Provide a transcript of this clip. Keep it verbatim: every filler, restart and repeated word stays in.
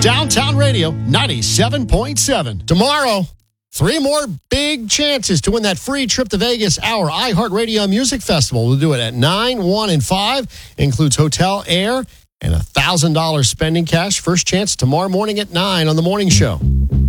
Downtown Radio ninety-seven point seven. Tomorrow, three more big chances to win that free trip to Vegas, our iHeartRadio Music Festival. We'll do it at nine, one, and five. Includes hotel, air, and a one thousand dollars spending cash. First chance tomorrow morning at nine on The Morning Show.